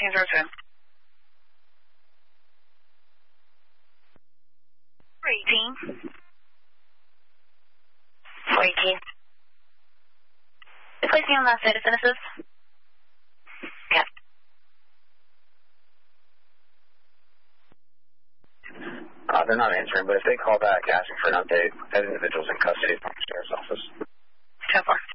1402. 418. 418. Placing on last citizen assist. Yeah. They're not answering, but if they call back asking for an update, that individual's in custody from the sheriff's office. 10-4.